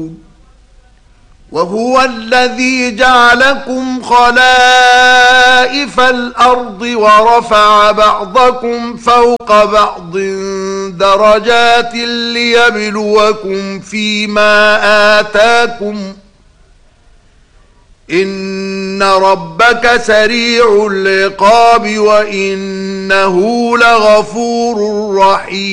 وهو الذي جعلكم خلائف الأرض ورفع بعضكم فوق بعض درجات ليبلوكم فيما آتاكم إن ربك سريع العقاب وإنه لغفور رحيم.